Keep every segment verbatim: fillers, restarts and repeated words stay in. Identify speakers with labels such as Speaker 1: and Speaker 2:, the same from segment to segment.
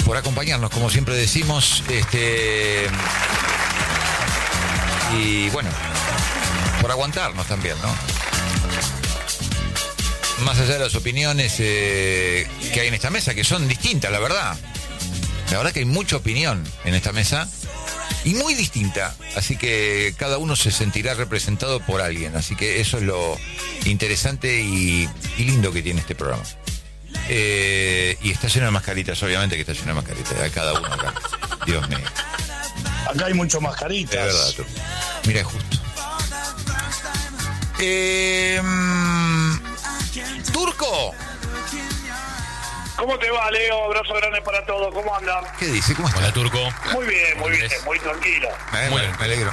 Speaker 1: por acompañarnos, como siempre decimos, este y bueno, por aguantarnos también, ¿no? Más allá de las opiniones eh, que hay en esta mesa, que son distintas, la verdad. La verdad que hay mucha opinión en esta mesa y muy distinta, así que cada uno se sentirá representado por alguien, así que eso es lo interesante y, y lindo que tiene este programa. Eh, y está lleno de mascaritas, obviamente que está lleno de mascaritas, de cada uno acá. Dios mío.
Speaker 2: Acá hay mucho mascaritas.
Speaker 1: De verdad, tú. Mira, es justo. Eh, Turco.
Speaker 2: ¿Cómo te va, Leo? Abrazo grande para todos. ¿Cómo andan?
Speaker 1: ¿Qué dice? ¿Cómo está?
Speaker 3: Hola, Turco.
Speaker 2: Muy bien, muy bien, muy tranquilo.
Speaker 1: Eh,
Speaker 3: Muy
Speaker 1: me,
Speaker 3: bien.
Speaker 1: me alegro.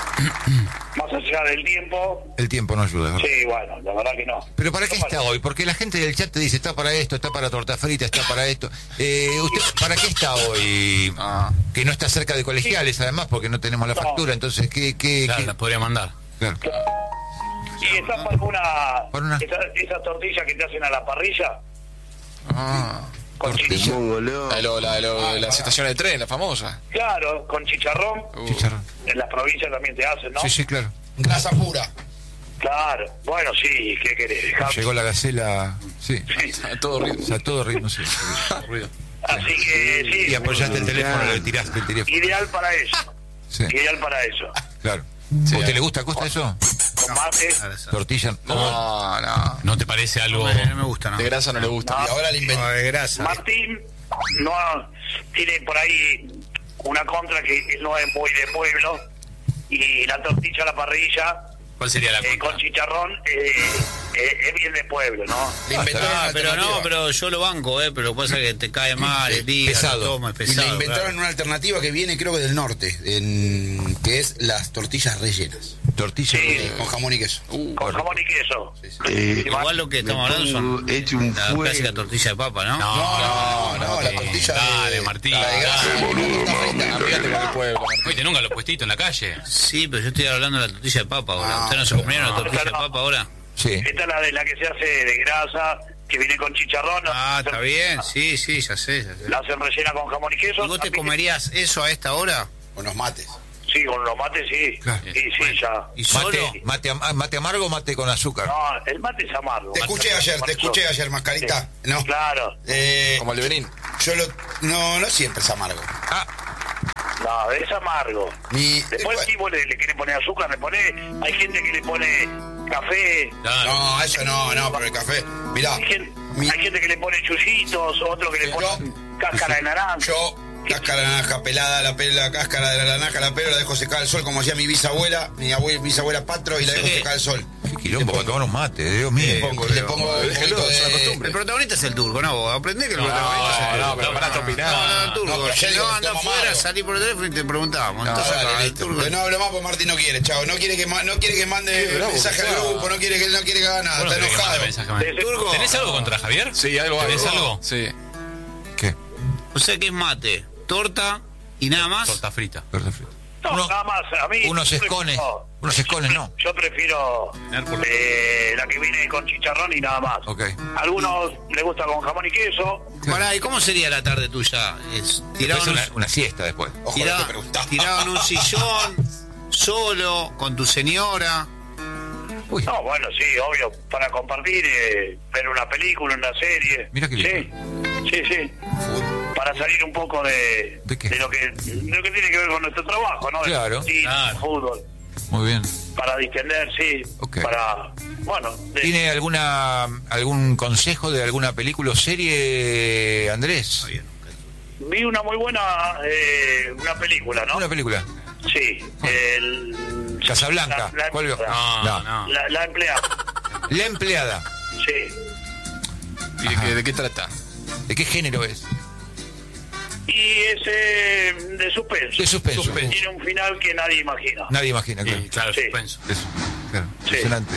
Speaker 2: Más allá del tiempo,
Speaker 1: El tiempo no ayuda, ¿verdad?
Speaker 2: sí, bueno, la verdad que no.
Speaker 1: Pero ¿para qué
Speaker 2: ¿Cómo
Speaker 1: está
Speaker 2: andan?
Speaker 1: hoy? Porque la gente del chat te dice, está para esto, está para torta frita, está para esto. Eh, ¿Usted para qué está hoy?
Speaker 3: Ah,
Speaker 1: Que no está cerca de colegiales, además, porque no tenemos la
Speaker 2: No.
Speaker 1: factura. Entonces, ¿qué? qué,
Speaker 3: claro,
Speaker 1: qué?
Speaker 3: la podría mandar.
Speaker 1: Claro.
Speaker 2: ¿Y estás para una,
Speaker 1: Para una-
Speaker 2: Esa, esa tortilla que te hacen a la parrilla?
Speaker 1: Ah,
Speaker 2: Con
Speaker 1: tortilla.
Speaker 2: chicharrón.
Speaker 4: La, lo- la, lo- las estaciones de tren, la famosa.
Speaker 2: Claro, con chicharrón.
Speaker 4: Uh,
Speaker 1: Chicharrón.
Speaker 2: En las provincias también te hacen, ¿no?
Speaker 1: Sí, sí, claro.
Speaker 5: Grasa pura.
Speaker 2: Claro. Bueno, sí, ¿qué querés? Javi?
Speaker 1: Llegó la gacela, sí.
Speaker 2: Sí.
Speaker 4: a todo ritmo.
Speaker 1: O sea, todo ritmo, sí.
Speaker 4: Ruido.
Speaker 2: Así que sí,
Speaker 1: Y apoyaste el teléfono, le tiraste el teléfono.
Speaker 2: ideal para eso.
Speaker 1: Sí,
Speaker 2: Ideal para eso.
Speaker 1: claro.
Speaker 4: Sí,
Speaker 1: ¿A usted
Speaker 4: eh.
Speaker 1: le gusta, Costa, eso?
Speaker 2: Con mate.
Speaker 1: Tortilla.
Speaker 4: No, no.
Speaker 3: ¿No te parece algo?
Speaker 6: No me, no me gusta, ¿no?
Speaker 4: De grasa no le gusta.
Speaker 5: Y ahora le
Speaker 6: No,
Speaker 5: inventé.
Speaker 6: de grasa.
Speaker 2: Martín no tiene por ahí una contra que él no es muy de pueblo y la tortilla a la parrilla
Speaker 3: ¿Cuál sería la
Speaker 2: eh,
Speaker 3: contra?
Speaker 2: con chicharrón eh, eh, es bien de pueblo, ¿no?
Speaker 5: Le inventaron
Speaker 6: Ah,
Speaker 5: una
Speaker 6: pero no,
Speaker 5: alternativa.
Speaker 6: pero yo lo banco, eh, pero lo que pasa es que te cae mal, el día,
Speaker 1: Pesado.
Speaker 6: lo tomo, es
Speaker 5: Y
Speaker 6: pesado.
Speaker 5: le inventaron
Speaker 6: claro.
Speaker 5: una alternativa que viene, creo que del norte, en- que es las tortillas rellenas,
Speaker 1: Tortilla.
Speaker 2: Sí.
Speaker 5: con jamón y queso.
Speaker 4: Uh,
Speaker 2: Con jamón y queso.
Speaker 7: Eh,
Speaker 6: Igual lo que estamos hablando son
Speaker 7: hecho un
Speaker 6: la
Speaker 7: fuego.
Speaker 6: clásica tortilla de papa, ¿no?
Speaker 3: No,
Speaker 5: No, no, la
Speaker 3: eh,
Speaker 5: tortilla de...
Speaker 3: Dale, Martín.
Speaker 5: la de grasa.
Speaker 3: dale.
Speaker 4: Amigate con el pueblo, Martín.
Speaker 3: Viste nunca los puestitos en la calle.
Speaker 6: Sí, pero yo estoy hablando de la tortilla de papa ahora.
Speaker 5: Ah,
Speaker 6: ¿Ustedes no se comieron la
Speaker 2: no,
Speaker 6: tortilla de
Speaker 2: esta no.
Speaker 6: papa ahora?
Speaker 1: Sí.
Speaker 2: Esta es la de la que se hace de grasa, que viene con chicharrón.
Speaker 6: Ah,
Speaker 2: la
Speaker 6: está
Speaker 2: hacen-
Speaker 6: bien, sí, sí, ya sé, ya sé.
Speaker 2: La hacen rellena con jamón y queso.
Speaker 6: ¿Y vos te
Speaker 2: También-
Speaker 6: comerías eso a esta hora?
Speaker 5: Con los mates.
Speaker 2: Sí, con los mates sí.
Speaker 1: Claro.
Speaker 2: Sí, sí, ya.
Speaker 6: ¿Y solo?
Speaker 1: Mate, mate, am- mate amargo o mate con azúcar.
Speaker 2: No, el mate es amargo.
Speaker 5: Te escuché ayer, te escuché ayer, mascarita. No,
Speaker 2: Claro.
Speaker 5: eh,
Speaker 4: Como el Benín.
Speaker 5: yo lo... No, no siempre es amargo.
Speaker 1: Ah,
Speaker 2: No, es amargo.
Speaker 5: Mi...
Speaker 2: Después si vos le, le querés poner azúcar, le ponés. Hay gente que le pone café.
Speaker 3: Claro.
Speaker 5: No, eso no, no, pero el café... Mirá,
Speaker 2: Hay gente,
Speaker 5: mi-
Speaker 2: hay gente que le pone chusitos, otro que le pone
Speaker 5: Yo-
Speaker 2: cáscara de naranja.
Speaker 5: yo... Cáscara de naranja pelada, la, pe- la cáscara de la naranja, la pelo, la dejo secar al sol, como hacía mi bisabuela, mi abuela, bisabuela Patro, y la
Speaker 6: Sí.
Speaker 5: dejo secar al sol.
Speaker 1: qué quilombo para tomar un mate, Dios mío.
Speaker 5: Le pongo, le pongo un
Speaker 4: Déjelo,
Speaker 5: poquito
Speaker 4: es una
Speaker 5: de...
Speaker 4: costumbre.
Speaker 6: El protagonista es el turco, ¿no? Vos aprendé que el
Speaker 3: No,
Speaker 6: protagonista es el
Speaker 4: no,
Speaker 6: turco.
Speaker 4: pero pará de opinar.
Speaker 6: No, no, el turco.
Speaker 5: No, pero
Speaker 6: si
Speaker 5: yo digo
Speaker 6: no
Speaker 5: que
Speaker 6: anda
Speaker 5: tomo
Speaker 6: afuera,
Speaker 5: amargo.
Speaker 6: salí por el teléfono y te preguntamos.
Speaker 5: No,
Speaker 6: Entonces,
Speaker 5: dale,
Speaker 6: el
Speaker 5: listo.
Speaker 6: turco-
Speaker 5: Pero no hablo más porque Martín no quiere, chavo. No quiere que, ma- no quiere que mande
Speaker 4: bravo,
Speaker 5: mensaje al
Speaker 4: claro.
Speaker 5: grupo, no quiere que, no quiere que haga nada.
Speaker 3: Vos no
Speaker 5: Está
Speaker 3: tenés que mandar
Speaker 5: enojado.
Speaker 3: mensaje, man.
Speaker 2: Ese-
Speaker 6: Turco.
Speaker 3: ¿Tenés algo contra Javier?
Speaker 4: Sí, algo hay.
Speaker 3: ¿Tenés algo?
Speaker 4: Sí.
Speaker 1: ¿Qué?
Speaker 6: O sea que es mate, torta y nada más.
Speaker 3: Torta frita.
Speaker 1: Torta frita.
Speaker 2: No,
Speaker 1: Uno-
Speaker 2: nada más. A mí.
Speaker 1: unos
Speaker 2: yo
Speaker 1: escones.
Speaker 2: prefiero-
Speaker 1: Unos escones, no.
Speaker 2: Yo prefiero eh, la que viene con chicharrón y nada más.
Speaker 1: Ok.
Speaker 2: Algunos les gusta con jamón y queso.
Speaker 6: Pará, ¿y cómo sería la tarde tuya? Es,
Speaker 1: Después
Speaker 6: tiraban,
Speaker 1: una,
Speaker 6: un,
Speaker 1: una siesta después.
Speaker 5: Ojo, no
Speaker 6: tira-
Speaker 5: te preguntaba.
Speaker 6: tiraban un sillón, solo, con tu señora.
Speaker 1: Uy,
Speaker 2: No, bueno, sí, obvio, para compartir, eh, ver una película, una serie.
Speaker 1: Mira qué
Speaker 2: Sí, sí, sí. Para salir un poco de,
Speaker 1: ¿De qué?
Speaker 2: lo que de lo que tiene que ver con nuestro trabajo, ¿no?
Speaker 1: Claro.
Speaker 2: Sí,
Speaker 6: Claro.
Speaker 2: fútbol.
Speaker 1: muy bien.
Speaker 2: Para distender, sí.
Speaker 1: Ok.
Speaker 2: Para, bueno, de-
Speaker 1: ¿Tiene alguna algún consejo de alguna película o serie, Andrés?
Speaker 2: vi una muy buena, eh, una película, ¿no?
Speaker 1: Una película.
Speaker 2: Sí, el...
Speaker 1: Casablanca.
Speaker 2: La, la-
Speaker 1: ¿Cuál vio?
Speaker 3: No,
Speaker 1: No.
Speaker 3: no.
Speaker 2: La, la empleada,
Speaker 1: La empleada.
Speaker 2: sí.
Speaker 4: ¿Y de qué, de qué trata?
Speaker 1: ¿De qué género es?
Speaker 2: Y es eh, de suspenso.
Speaker 1: De suspenso.
Speaker 3: Suspenso.
Speaker 2: Tiene un final que nadie imagina.
Speaker 1: Nadie imagina, claro.
Speaker 3: Sí, claro,
Speaker 2: Sí.
Speaker 3: suspenso.
Speaker 1: Eso, claro.
Speaker 2: Sí.
Speaker 1: Impresionante.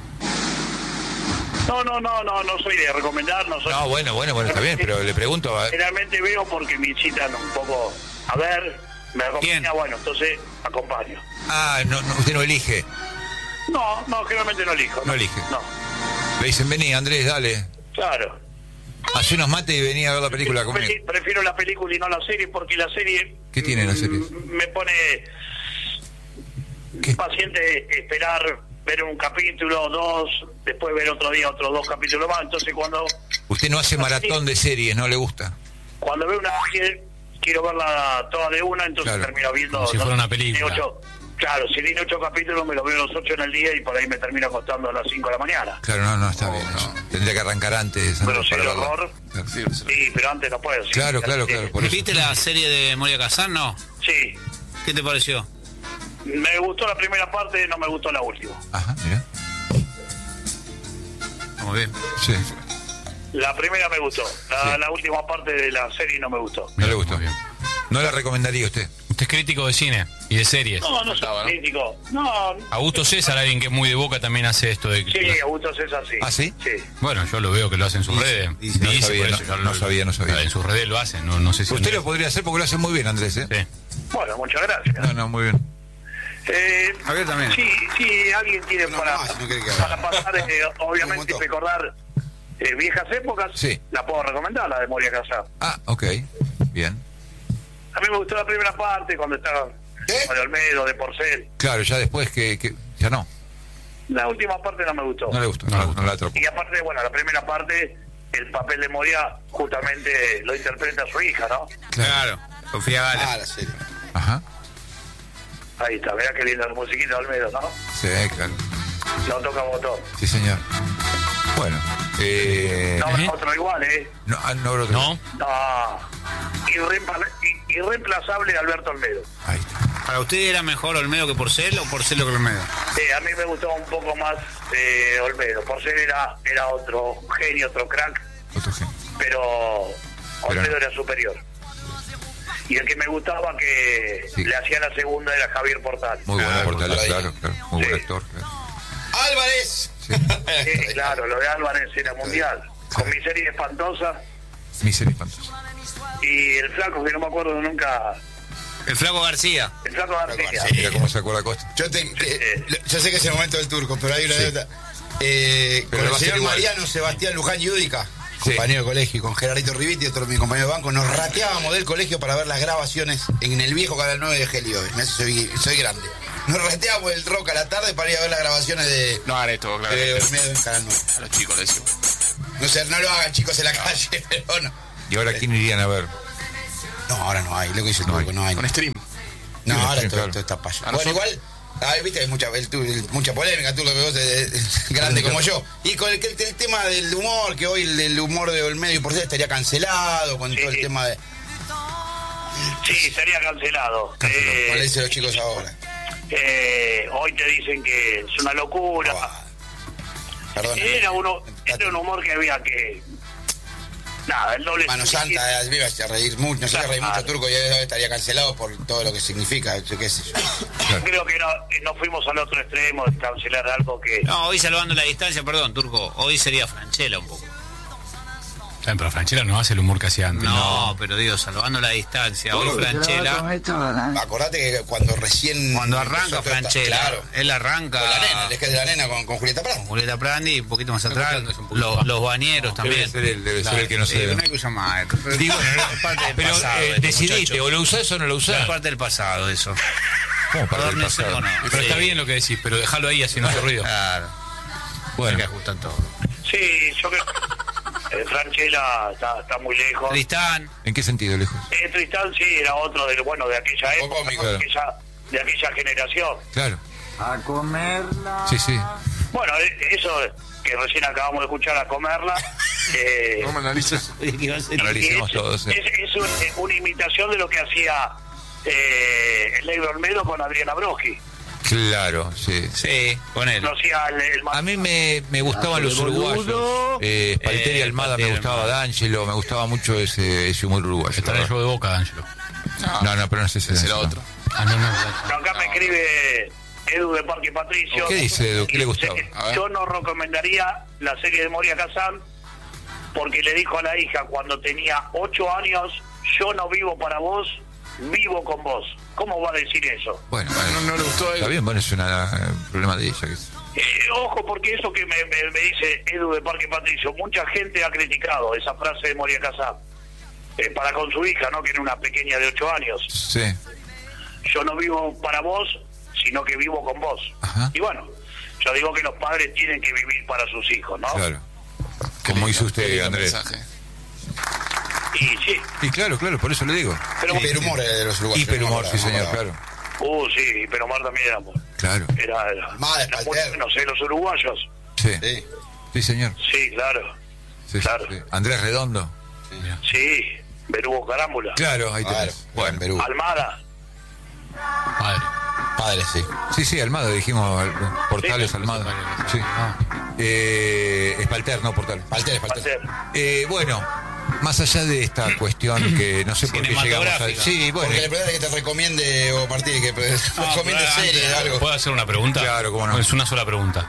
Speaker 2: No, no, no, no, no soy de recomendar, no soy...
Speaker 1: No, bueno, bueno, bueno, está bien, pero le pregunto a...
Speaker 2: Generalmente veo porque me incitan un poco a ver, me
Speaker 6: Bien.
Speaker 2: recomienda, bueno, entonces acompaño.
Speaker 1: Ah, no, no, usted no elige.
Speaker 2: No, no, generalmente no elijo.
Speaker 1: No elige.
Speaker 2: No,
Speaker 1: Le dicen, vení, Andrés, dale.
Speaker 2: claro.
Speaker 1: Hace unos mates y venía a ver la película conmigo.
Speaker 2: Pre- Prefiero la película y no la serie, porque la serie...
Speaker 1: ¿Qué tiene la serie?
Speaker 2: mm, Me pone
Speaker 1: ¿Qué?
Speaker 2: paciente esperar, ver un capítulo, dos, después ver otro día otros dos capítulos más. Entonces cuando
Speaker 1: Usted no hace maratón de series, ¿no le gusta?
Speaker 2: cuando veo una serie, quiero verla toda de una, entonces
Speaker 1: Claro.
Speaker 2: termino viendo...
Speaker 3: Como si
Speaker 2: no
Speaker 3: fuera
Speaker 2: sé,
Speaker 3: una película.
Speaker 2: tiene ocho- claro, si tiene ocho capítulos, me los veo los ocho en el día y por ahí me termino acostando a las cinco de la mañana.
Speaker 1: Claro, no, no, está bien. eso. Tendría que arrancar antes. ¿no?
Speaker 2: Pero si
Speaker 1: Para
Speaker 2: el
Speaker 1: verla.
Speaker 2: horror...
Speaker 1: Claro.
Speaker 4: Sí, sí.
Speaker 2: Sí, pero antes no puedo. sí.
Speaker 1: Claro, claro, claro, por eso.
Speaker 6: ¿Viste la serie de Moria Kazan? No.
Speaker 2: Sí.
Speaker 6: ¿Qué te pareció?
Speaker 2: Me gustó la primera parte, no me gustó la última.
Speaker 1: Ajá, mira.
Speaker 6: Muy bien.
Speaker 1: Sí,
Speaker 2: La primera me gustó. La,
Speaker 1: Sí.
Speaker 2: la última parte de la serie no me gustó.
Speaker 1: no le gustó.
Speaker 3: Muy bien.
Speaker 1: No la recomendaría a usted.
Speaker 3: Usted es crítico de cine y de series.
Speaker 2: No, no
Speaker 4: Faltaba,
Speaker 2: soy
Speaker 4: ¿no?
Speaker 2: crítico. No,
Speaker 3: Augusto César, alguien que es muy de Boca, también hace esto de...
Speaker 2: sí, Augusto César sí.
Speaker 1: ¿Ah, sí?
Speaker 2: Sí.
Speaker 3: Bueno, yo lo veo que lo hace en sus redes.
Speaker 6: dice.
Speaker 1: No
Speaker 3: Dice,
Speaker 1: sabía,
Speaker 3: por
Speaker 1: no-
Speaker 3: eso yo
Speaker 1: no sabía, no sabía.
Speaker 3: En sus redes lo hacen, no, no sé si...
Speaker 1: Usted lo podría hacer porque lo hace muy bien, Andrés, ¿eh?
Speaker 3: Sí.
Speaker 2: Bueno, muchas gracias.
Speaker 1: No, no, muy bien.
Speaker 2: Eh,
Speaker 6: A ver también.
Speaker 2: sí, sí, alguien tiene
Speaker 5: No
Speaker 2: para,
Speaker 5: más, no quiere que
Speaker 2: para
Speaker 5: haga.
Speaker 2: pasar, eh, obviamente,
Speaker 5: Un montón.
Speaker 2: recordar eh, viejas épocas.
Speaker 1: Sí.
Speaker 2: La puedo recomendar, la de Moria Kazan.
Speaker 1: Ah, ok. Bien.
Speaker 2: A mí me gustó la primera parte cuando estaba
Speaker 5: ¿Qué?
Speaker 2: con Olmedo, de Porcel.
Speaker 1: Claro, ya después que, que ya no.
Speaker 2: La última parte no me gustó.
Speaker 1: No le gustó, no,
Speaker 3: No le
Speaker 1: la-
Speaker 3: gustó.
Speaker 1: no la atrapó.
Speaker 2: Y aparte, bueno, la primera parte, el papel de Moria justamente lo interpreta su hija, ¿no?
Speaker 6: Claro. Sofía Gala.
Speaker 5: Ah, la serie.
Speaker 1: Ajá.
Speaker 2: Ahí está, mirá qué linda la musiquita de Olmedo, ¿no?
Speaker 1: Sí, claro.
Speaker 2: No toca botón.
Speaker 1: Sí, señor. Bueno. Eh,
Speaker 2: No,
Speaker 3: ¿Eh?
Speaker 2: otro igual, ¿eh?
Speaker 1: no, ah, no, otro.
Speaker 3: ¿No?
Speaker 2: No. Irreempla- i- irreemplazable Alberto Olmedo.
Speaker 1: Ahí está.
Speaker 6: ¿Para usted era mejor Olmedo que Porcel o Porcel que Olmedo?
Speaker 2: Eh, a mí me gustaba un poco más eh, Olmedo. Por ser era, era otro genio, otro crack,
Speaker 1: Otro genio.
Speaker 2: pero Olmedo
Speaker 1: Pero-
Speaker 2: era superior. Y el que me gustaba que
Speaker 1: Sí.
Speaker 2: le hacía la segunda era Javier Portal.
Speaker 1: Muy bueno,
Speaker 5: Ah,
Speaker 1: Portales,
Speaker 5: por ahí.
Speaker 1: claro, claro. Muy buen
Speaker 2: Sí.
Speaker 1: actor, claro.
Speaker 5: ¡Álvarez!
Speaker 2: Sí, claro, lo de Álvarez era mundial. Con miseria espantosa.
Speaker 1: Miseria espantosa.
Speaker 2: Y el flaco, que no me acuerdo nunca.
Speaker 6: El Flaco García.
Speaker 2: El flaco García.
Speaker 5: García.
Speaker 1: Mira cómo sacó la costa.
Speaker 5: Yo, te, eh, yo sé que es el momento del turco, pero hay una
Speaker 1: Sí.
Speaker 5: anécdota. Eh,
Speaker 1: Pero
Speaker 5: con
Speaker 1: va
Speaker 5: el
Speaker 1: a ser
Speaker 5: señor
Speaker 1: igual.
Speaker 5: Mariano Sebastián Luján Yudica,
Speaker 1: Sí.
Speaker 5: compañero de colegio, y con Gerardito Riviti, otro mi compañero de banco, nos rateábamos del colegio para ver las grabaciones en el viejo Canal nueve de Helio. Me hace- Soy, soy grande. Nos rateábamos el rock a la tarde para ir a ver las grabaciones de,
Speaker 4: No hagan esto, claro.
Speaker 5: de Olmedo en Canal nueve.
Speaker 4: A los chicos les digo.
Speaker 5: No sé, no lo hagan chicos en la calle, pero no.
Speaker 1: ¿Y ahora quién irían a ver?
Speaker 5: No, ahora no hay, lo que dice el
Speaker 1: No
Speaker 5: turco,
Speaker 1: hay.
Speaker 5: no hay.
Speaker 4: Con stream.
Speaker 5: No,
Speaker 1: Sí,
Speaker 5: ahora
Speaker 1: sí,
Speaker 5: todo,
Speaker 1: claro.
Speaker 5: todo está payo.
Speaker 4: A
Speaker 5: Bueno,
Speaker 4: nosotros-
Speaker 5: igual, ay, viste, hay mucha, el- tu- el- mucha polémica, tú lo que vos eh, eh, grande como yo. Y con el, el- el tema del humor, que hoy el, el humor de Olmedo y Porcel estaría cancelado, con
Speaker 2: Sí,
Speaker 5: todo el
Speaker 2: sí.
Speaker 5: tema de...
Speaker 2: Sí, sería cancelado.
Speaker 5: Como
Speaker 2: Eh,
Speaker 5: le dicen los chicos ahora.
Speaker 2: eh, hoy te dicen que es una locura.
Speaker 5: Ah, Perdón.
Speaker 2: Era, uno, era un humor que había que... Nada, el doble...
Speaker 5: Mano Santa, me iba a reír mucho, no sé, reír mucho turco y hoy estaría cancelado por todo lo que significa, yo qué sé yo.
Speaker 2: Yo creo que no, no fuimos al otro extremo de cancelar algo que...
Speaker 6: No, hoy salvando la distancia, perdón, Turco. Hoy sería Franchella un poco.
Speaker 3: Saben, pero Franchella no hace el humor que hacía antes.
Speaker 6: No, pero digo, salvando la distancia. Hoy Franchella,
Speaker 5: Acordate que cuando recién...
Speaker 6: cuando arranca
Speaker 5: empezó toda esta-
Speaker 6: Franchella,
Speaker 5: Claro,
Speaker 6: él arranca
Speaker 5: con la nena, el eje de la nena con, con Julieta Prado.
Speaker 6: Julieta Prandi y un poquito más atrás,
Speaker 3: Prandi es un poquito
Speaker 6: los,
Speaker 3: más.
Speaker 6: los bañeros
Speaker 1: Debe
Speaker 6: también.
Speaker 1: ser el, debe ser el que no
Speaker 6: Sí,
Speaker 1: se...
Speaker 6: no hay que usar más. Pero,
Speaker 1: Digo,
Speaker 6: es parte del
Speaker 1: pero
Speaker 6: pasado,
Speaker 1: eh,
Speaker 6: esto,
Speaker 1: decidiste,
Speaker 6: muchachos.
Speaker 1: o lo usás o no lo
Speaker 6: Es
Speaker 1: usás.
Speaker 6: parte del pasado eso.
Speaker 1: ¿Cómo parte del
Speaker 6: Adórnense
Speaker 1: pasado?
Speaker 6: o no.
Speaker 3: Pero
Speaker 6: Sí.
Speaker 3: está bien lo que decís, pero déjalo ahí haciendo ese ruido.
Speaker 6: Claro, hay
Speaker 1: Bueno,
Speaker 6: que ajustar todo.
Speaker 2: Sí, yo creo que Franchella está, está muy lejos.
Speaker 6: Tristán,
Speaker 1: ¿en qué sentido, lejos?
Speaker 2: Eh, Tristán sí era otro del bueno de aquella
Speaker 5: Un poco
Speaker 2: época,
Speaker 5: cómico,
Speaker 2: de,
Speaker 1: claro.
Speaker 2: aquella, de aquella generación.
Speaker 1: Claro.
Speaker 7: A comerla.
Speaker 1: Sí, sí.
Speaker 2: Bueno, eh, eso que recién acabamos de escuchar, a comerla. Eh,
Speaker 4: No me analizas.
Speaker 1: Analicemos
Speaker 2: es,
Speaker 1: todos. eh.
Speaker 2: es- es un- eh, una imitación de lo que hacía eh, el negro Olmedo con Adriana Broski.
Speaker 1: Claro, sí.
Speaker 6: sí, con él.
Speaker 2: Lo hacía el, el
Speaker 1: A mí me, me gustaban los
Speaker 7: boludo.
Speaker 1: uruguayos. Eh, Spalletti
Speaker 6: Eh,
Speaker 1: Almada me
Speaker 6: Spalletti
Speaker 1: gustaba,
Speaker 6: Almada.
Speaker 1: D'Angelo, me gustaba mucho ese, ese humor uruguayo.
Speaker 3: Está en el show de Boca, D'Angelo.
Speaker 1: No, no, pero no sé si
Speaker 4: Es el
Speaker 1: no.
Speaker 4: otro.
Speaker 3: Ah, no, no.
Speaker 2: Acá me escribe Edu de Parque Patricio.
Speaker 1: ¿Qué dice Edu? ¿Qué le
Speaker 2: Y
Speaker 1: gustaba?
Speaker 2: dice que
Speaker 4: A ver.
Speaker 2: yo no recomendaría la serie de Moria Kazan porque le dijo a la hija cuando tenía ocho años, yo no vivo para vos, vivo con vos. ¿Cómo va a decir eso?
Speaker 1: Bueno,
Speaker 4: No, no le gustó a
Speaker 1: está
Speaker 4: él.
Speaker 1: bien, bueno, es una- un problema de ella. Que es-
Speaker 2: Eh, ojo, porque eso que me, me, me dice Edu de Parque Patricio, mucha gente ha criticado esa frase de Moria Kazan, eh, para con su hija, ¿no? Que era una pequeña de ocho años.
Speaker 1: Sí.
Speaker 2: Yo no vivo para vos, sino que vivo con vos.
Speaker 1: Ajá.
Speaker 2: Y bueno, yo digo que los padres tienen que vivir para sus hijos, ¿no?
Speaker 1: Claro.
Speaker 4: Qué
Speaker 1: Como
Speaker 4: lindo,
Speaker 1: hizo
Speaker 4: qué
Speaker 1: usted,
Speaker 4: lindo
Speaker 1: Andrés.
Speaker 4: mensaje.
Speaker 2: Y sí,
Speaker 1: Y claro, claro, por eso le digo.
Speaker 2: pero...
Speaker 5: Hiperhumor de los uruguayos.
Speaker 1: Hiperhumor,
Speaker 5: no,
Speaker 1: sí,
Speaker 5: no,
Speaker 1: señor,
Speaker 5: no.
Speaker 1: claro.
Speaker 2: Uh, sí, pero Omar también era...
Speaker 1: Claro.
Speaker 2: Era, era,
Speaker 5: Más de
Speaker 2: era muy
Speaker 5: Palter.
Speaker 2: bueno, sé, los uruguayos.
Speaker 1: Sí.
Speaker 5: Sí.
Speaker 1: Sí, señor.
Speaker 2: Sí, claro.
Speaker 1: Sí, sí,
Speaker 2: Claro.
Speaker 1: sí. Andrés Redondo.
Speaker 2: Sí, Berugo Carámbula.
Speaker 1: Claro, ahí
Speaker 5: Claro.
Speaker 1: tenés. Bueno.
Speaker 5: Perú.
Speaker 2: Almada.
Speaker 3: Padre.
Speaker 5: Padre, sí.
Speaker 1: Sí, sí, Almada, dijimos. eh, Portales,
Speaker 2: Sí.
Speaker 1: Almada. Sí. Eh, Espalter, no Portales.
Speaker 5: Palter, Palter.
Speaker 2: Palter.
Speaker 1: Eh, bueno, más allá de esta cuestión que no sé por qué llegamos a...
Speaker 3: Cinematográfica.
Speaker 1: Sí, bueno.
Speaker 5: Porque le preguntas que te recomiende, o Martínez, que te
Speaker 3: Ah,
Speaker 5: recomiende
Speaker 3: pero
Speaker 5: serie,
Speaker 3: antes,
Speaker 5: algo.
Speaker 3: ¿Puedo hacer una pregunta?
Speaker 1: Claro, cómo no.
Speaker 3: Es una sola pregunta.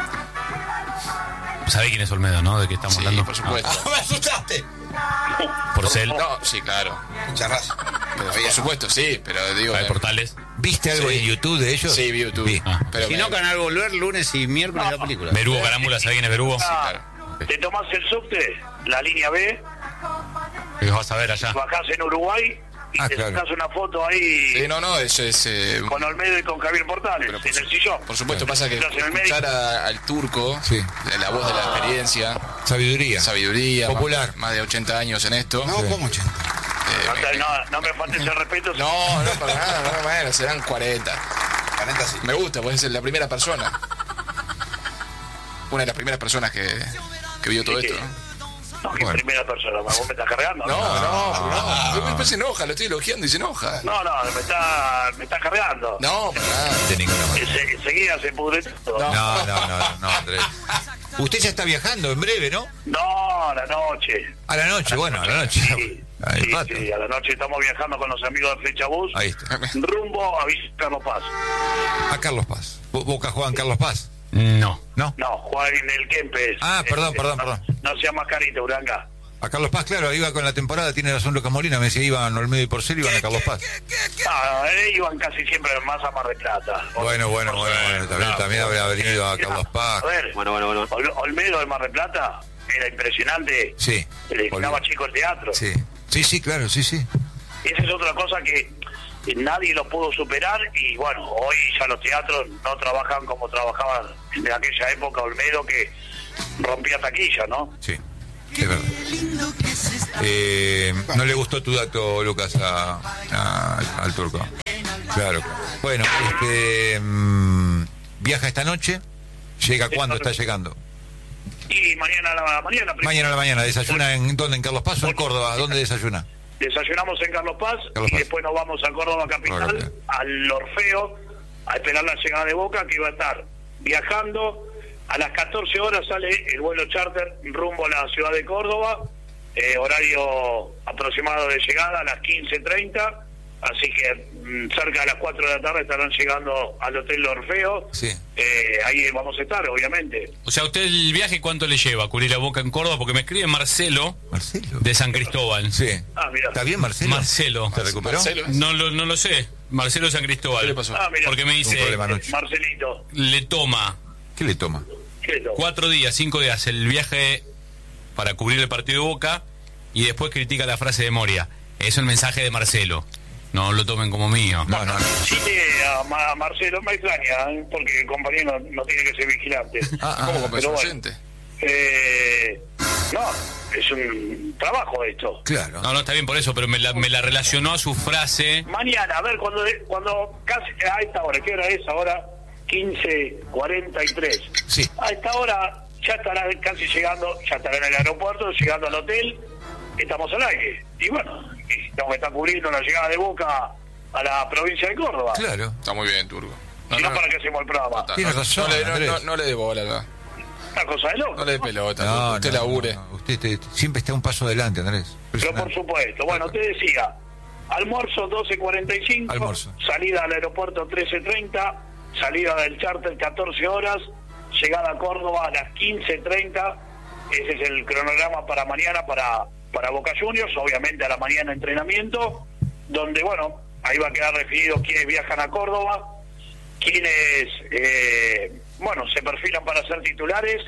Speaker 3: ¿Sabés quién es Olmedo, no? ¿De qué estamos
Speaker 4: Sí,
Speaker 3: hablando?
Speaker 4: por supuesto.
Speaker 5: Ah, me asustaste.
Speaker 3: Ah, Porcel.
Speaker 4: No, sí, claro.
Speaker 5: Charras.
Speaker 4: Pero, por supuesto, sí, pero digo.
Speaker 3: Hay
Speaker 4: eh,
Speaker 3: portales.
Speaker 1: ¿Viste algo
Speaker 4: Sí.
Speaker 1: en YouTube de ellos?
Speaker 4: Sí, vi YouTube.
Speaker 1: Vi.
Speaker 3: Ah.
Speaker 4: Pero
Speaker 6: Si
Speaker 4: me-
Speaker 6: no, Canal Volver, lunes y miércoles la película.
Speaker 3: Berugo, Carámbula, ¿sabés quién es Berugo?
Speaker 2: Ah,
Speaker 4: claro.
Speaker 2: te tomás el subte, la línea B,
Speaker 3: ¿Qué vas a ver allá?
Speaker 2: bajás en Uruguay y
Speaker 1: Ah,
Speaker 2: te
Speaker 1: claro.
Speaker 2: sacás una foto ahí
Speaker 4: Sí, no, no, eso es. eh,
Speaker 2: con Olmedo y con Javier Portales
Speaker 4: pero por,
Speaker 2: en
Speaker 4: su-
Speaker 2: el sillón.
Speaker 4: por supuesto, pasa que
Speaker 2: Estás en el
Speaker 4: escuchar a- al turco,
Speaker 1: Sí.
Speaker 4: la voz de la experiencia,
Speaker 1: Sabiduría.
Speaker 4: sabiduría,
Speaker 1: Popular.
Speaker 4: Más, más de ochenta años en esto.
Speaker 5: No, ¿cómo, ochenta?
Speaker 4: eh,
Speaker 2: No,
Speaker 4: me-
Speaker 2: te- no, no me faltes el respeto.
Speaker 4: no, no, para nada, no, bueno, serán cuarenta.
Speaker 5: cuarenta sí.
Speaker 4: Me gusta, puede ser la primera persona. Una de las primeras personas que, que vio todo
Speaker 2: Sí,
Speaker 4: esto.
Speaker 2: sí.
Speaker 4: ¿no?
Speaker 2: No, que
Speaker 1: Bueno.
Speaker 2: primera persona, vos me estás cargando.
Speaker 4: No, no, no,
Speaker 1: no.
Speaker 4: no. Después se enoja, lo estoy elogiando y se enoja.
Speaker 2: No, no, me está, me está cargando.
Speaker 4: No, para nada.
Speaker 1: De ninguna manera.
Speaker 2: Ense- Enseguida se pudre todo.
Speaker 4: No.
Speaker 1: No, no, no, no, Andrés. Usted ya está viajando en breve, ¿no?
Speaker 2: No, a la noche.
Speaker 1: A la noche, bueno, a la noche.
Speaker 2: Sí,
Speaker 1: Ahí,
Speaker 2: sí,
Speaker 1: pato.
Speaker 2: sí, a la noche estamos viajando con los amigos de Flecha Bus
Speaker 1: Ahí está.
Speaker 2: rumbo a Villa Carlos Paz.
Speaker 1: A Carlos Paz. Bo- Boca juega en Carlos Paz.
Speaker 3: No.
Speaker 1: ¿No?
Speaker 2: No, jugar en el Kempes.
Speaker 1: Ah, perdón, perdón,
Speaker 2: no,
Speaker 1: perdón.
Speaker 2: No sea mascarita, Uranga.
Speaker 1: A Carlos Paz, claro, iba con la temporada, tiene razón Lucas Molina, me decía, iban Olmedo y Porcel, iban a Carlos Paz.
Speaker 2: No, eh, iban casi siempre más a Mar del Plata.
Speaker 1: Bueno, bueno, bueno, bueno, también, también habría venido a Carlos Paz.
Speaker 2: A ver,
Speaker 8: Bueno, bueno, bueno.
Speaker 2: Ol- Olmedo de Mar del Plata era impresionante.
Speaker 1: Sí.
Speaker 2: Le dejaba chico el teatro.
Speaker 1: Sí, sí, sí, claro, sí, sí.
Speaker 2: Esa es otra cosa que nadie lo pudo superar y bueno, hoy ya los teatros no trabajan como trabajaban en aquella época Olmedo que rompía taquilla, ¿no?
Speaker 1: Sí, es verdad. Eh, no le gustó tu dato, Lucas, a, a- al turco. Claro. Bueno, este, mm, viaja esta noche. ¿Llega cuándo está llegando?
Speaker 2: Y mañana a la mañana.
Speaker 1: Mañana a la mañana. ¿Desayuna en dónde? ¿En Carlos Paz o en Córdoba? ¿Dónde desayuna?
Speaker 2: Desayunamos en Carlos Paz
Speaker 1: Carlos
Speaker 2: y
Speaker 1: Paz.
Speaker 2: después nos vamos a Córdoba Capital,
Speaker 1: Córdoba.
Speaker 2: al Orfeo, a esperar la llegada de Boca, que iba a estar viajando. A las catorce horas sale el vuelo charter rumbo a la ciudad de Córdoba, eh, horario aproximado de llegada a las quince treinta, así que mm, cerca de las cuatro de la tarde estarán llegando al Hotel Orfeo.
Speaker 1: Sí.
Speaker 2: Eh, ahí vamos a estar, obviamente.
Speaker 3: O sea, ¿usted el viaje cuánto le lleva a cubrir la Boca en Córdoba? Porque me escribe Marcelo
Speaker 1: Marcelo.
Speaker 3: de San Cristóbal.
Speaker 1: Sí.
Speaker 2: Ah, mira.
Speaker 1: ¿Está bien, Marcelo?
Speaker 3: Marcelo.
Speaker 1: ¿Se recuperó?
Speaker 4: Marcelo.
Speaker 3: No lo, no lo sé. Marcelo de San Cristóbal.
Speaker 4: ¿Qué le pasó?
Speaker 2: Ah, mira.
Speaker 3: Porque me
Speaker 1: Un
Speaker 3: dice,
Speaker 1: problema anoche.
Speaker 2: Marcelito.
Speaker 3: le toma
Speaker 1: ¿Qué le toma?
Speaker 2: ¿Qué es lo?
Speaker 3: cuatro días, cinco días el viaje para cubrir el partido de Boca y después critica la frase de Moria. Eso es el mensaje de Marcelo. No lo tomen como mío.
Speaker 1: No, no, no.
Speaker 2: Sí, a, Ma- a Marcelo me extraña, ¿eh? Porque el compañero no, no tiene que ser vigilante.
Speaker 1: Ah, ah,
Speaker 4: ¿Cómo compensó
Speaker 2: pero bueno.
Speaker 4: oyente?
Speaker 2: Eh, no, es un trabajo esto.
Speaker 1: Claro.
Speaker 3: No, no, está bien por eso, pero me la, me la relacionó a su frase.
Speaker 2: Mañana, a ver, cuando cuando casi a esta hora, ¿qué hora es ahora? quince cuarenta y tres.
Speaker 1: Sí.
Speaker 2: A esta hora ya estará casi llegando, ya estará en el aeropuerto, llegando al hotel, estamos al aire. Y bueno, y tengo que estar cubriendo la llegada de Boca a la provincia de Córdoba.
Speaker 1: Claro.
Speaker 4: Está muy bien, turco.
Speaker 2: Si no, ¿para qué hacemos el programa?
Speaker 4: no,
Speaker 1: Tienes
Speaker 4: no,
Speaker 1: razón,
Speaker 4: No le, no,
Speaker 1: Andrés.
Speaker 4: no, no le dé bola, no.
Speaker 2: Una cosa de loco.
Speaker 4: No le dé pelota,
Speaker 1: No,
Speaker 4: turco. usted
Speaker 1: no,
Speaker 4: labure.
Speaker 1: no, Usted te- siempre está un paso adelante, Andrés.
Speaker 2: Pero por supuesto. Bueno, te decía, almuerzo doce cuarenta y cinco,
Speaker 1: Almuerzo.
Speaker 2: salida al aeropuerto trece treinta, salida del charter catorce horas, llegada a Córdoba a las quince treinta. Ese es el cronograma para mañana para, para Boca Juniors, obviamente a la mañana entrenamiento, donde, bueno, ahí va a quedar definido quiénes viajan a Córdoba, quiénes eh, bueno, se perfilan para ser titulares.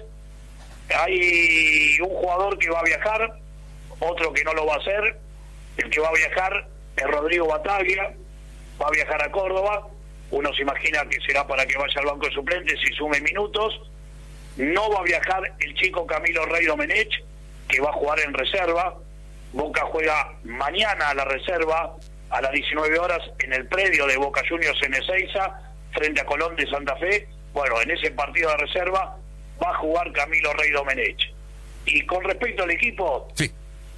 Speaker 2: Hay un jugador que va a viajar, otro que no lo va a hacer. El que va a viajar es Rodrigo Bataglia, va a viajar a Córdoba. Uno se imagina que será para que vaya al banco de suplentes y sume minutos. No va a viajar el chico Camilo Rey Domenech, que va a jugar en reserva. Boca juega mañana a la reserva a las diecinueve horas en el predio de Boca Juniors en Ezeiza, frente a Colón de Santa Fe. Bueno, en ese partido de reserva va a jugar Camilo Rey Domenech. Y con respecto al equipo,
Speaker 1: sí.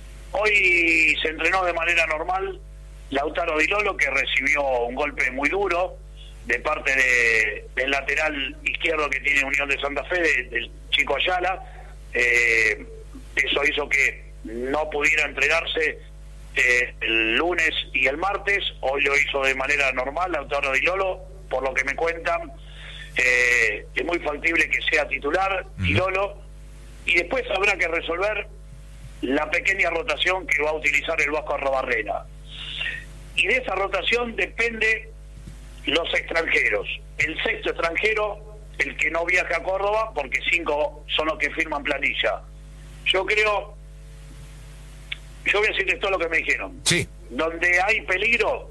Speaker 2: Hoy se entrenó de manera normal Lautaro Di Lolo, que recibió un golpe muy duro de parte de, del lateral izquierdo que tiene Unión de Santa Fe, de, del chico Ayala. Eh, eso hizo que no pudiera entrenarse eh, el lunes y el martes. Hoy lo hizo de manera normal Lautaro Di Lolo, por lo que me cuentan. Eh, es muy factible que sea titular Di Lolo, y después habrá que resolver la pequeña rotación que va a utilizar el Vasco Arrobarrena. Y de esa rotación depende los extranjeros. El sexto extranjero, el que no viaja a Córdoba, porque cinco son los que firman planilla. Yo creo, yo voy a decirles todo lo que me dijeron.
Speaker 1: Sí.
Speaker 2: Donde hay peligro,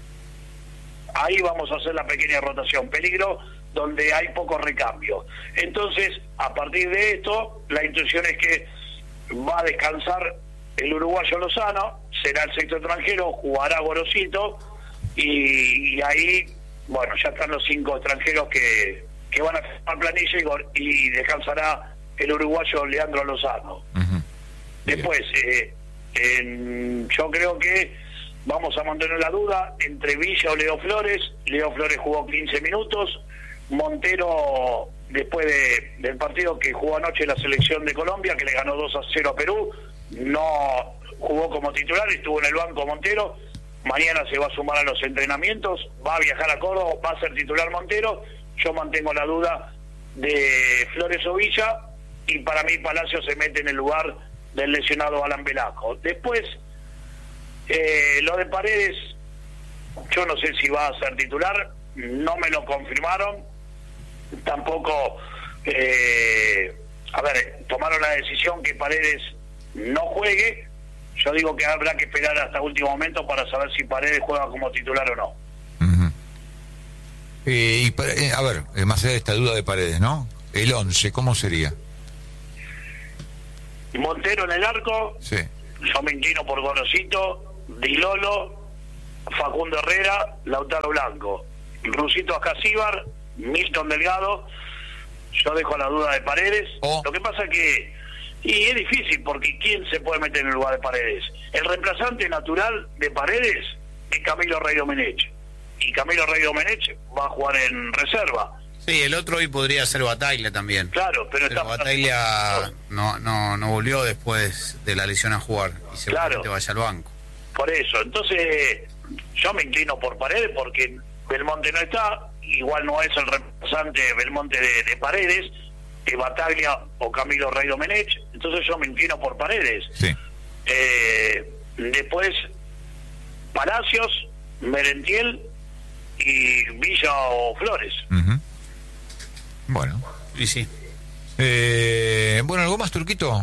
Speaker 2: ahí vamos a hacer la pequeña rotación. Peligro donde hay poco recambio. Entonces, a partir de esto, la intuición es que va a descansar el uruguayo Lozano, será el sexto extranjero, jugará Gorosito, y, y ahí, bueno, ya están los cinco extranjeros que, que van a firmar planilla, y, Gor- y descansará el uruguayo Leandro Lozano.
Speaker 1: Uh-huh.
Speaker 2: Después, eh, en, yo creo que vamos a mantener la duda entre Villa o Leo Flores. Leo Flores jugó quince minutos, Montero, después de, del partido que jugó anoche la selección de Colombia, que le ganó dos a cero a Perú, no jugó como titular, estuvo en el banco Montero. Mañana se va a sumar a los entrenamientos, va a viajar a Córdoba, va a ser titular Montero. Yo mantengo la duda de Flores o Villa, y para mí Palacio se mete en el lugar del lesionado Alan Velasco. Después, eh, lo de Paredes, yo no sé si va a ser titular, no me lo confirmaron. Tampoco, eh, a ver, tomaron la decisión que Paredes no juegue. Yo digo que habrá que esperar hasta último momento para saber si Paredes juega como titular o no.
Speaker 1: Uh-huh. eh, y, pa- eh, a ver, eh, más allá de esta duda de Paredes, ¿no? El once, ¿cómo sería?
Speaker 2: Montero en el arco,
Speaker 1: Sí.
Speaker 2: yo me inclino por Gorosito, Di Lolo, Facundo Herrera, Lautaro Blanco, Rusito Ascasíbar, Milton Delgado. Yo dejo la duda de Paredes.
Speaker 1: Oh.
Speaker 2: Lo que pasa es que, y es difícil, porque ¿quién se puede meter en el lugar de Paredes? El reemplazante natural de Paredes es Camilo Rey Domenech, y Camilo Rey Domenech va a jugar en reserva.
Speaker 6: Sí, el otro hoy podría ser Bataglia también.
Speaker 2: Claro, pero,
Speaker 6: Pero
Speaker 2: está
Speaker 6: Bataglia no, no, no volvió después de la lesión a jugar y seguramente
Speaker 2: Claro.
Speaker 6: vaya al banco.
Speaker 2: por eso. Entonces, yo me inclino por Paredes, porque Belmonte no está, igual no es el reemplazante de Belmonte de, de Paredes, que Bataglia o Camilo Rey Domenech. Entonces yo me inclino por Paredes.
Speaker 1: Sí.
Speaker 2: Eh, después, Palacios, Merentiel y Villa o Flores.
Speaker 1: Uh-huh. Bueno.
Speaker 6: Y sí.
Speaker 1: Eh, bueno, ¿algo más, Turquito?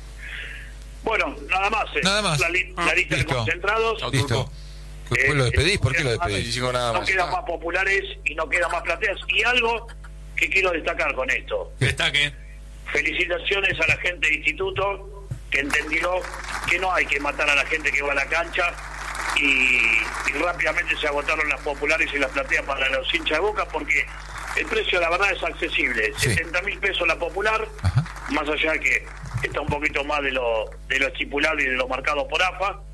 Speaker 2: Bueno, nada más. eh.
Speaker 1: Nada más.
Speaker 2: La, li-
Speaker 1: Ah,
Speaker 2: la lista de
Speaker 1: listo.
Speaker 2: concentrados.
Speaker 4: Chao,
Speaker 1: Listo.
Speaker 4: Turco.
Speaker 1: ¿Después lo despedís? ¿Por qué lo
Speaker 2: Eh,
Speaker 4: Y
Speaker 1: despedís?
Speaker 4: sigo nada
Speaker 2: No
Speaker 4: más.
Speaker 2: quedan
Speaker 4: Ah,
Speaker 2: más populares y no quedan más plateas. Y algo que quiero destacar con esto.
Speaker 3: Destaque.
Speaker 2: Felicitaciones a la gente del instituto, que entendió que no hay que matar a la gente que va a la cancha, y, y rápidamente se agotaron las populares y las plateas para los hinchas de Boca, porque el precio, la verdad, es accesible.
Speaker 1: Sí.
Speaker 2: setenta mil pesos la popular,
Speaker 1: Ajá.
Speaker 2: más allá de que está un poquito más de lo, de lo estipulado y de lo marcado por A F A,